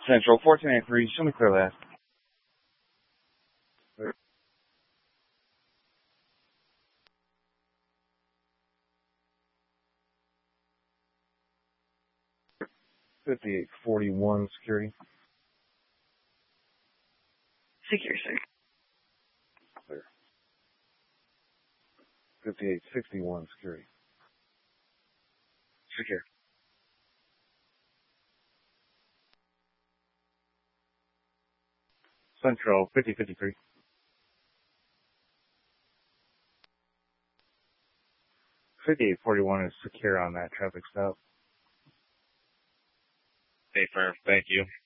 Central 1483, show me clear last. Clear. 5841 security. Secure, sir. Clear. 5861 security. Secure. Central 5053. 5841 is secure on that traffic stop. Hey, firm. Thank you.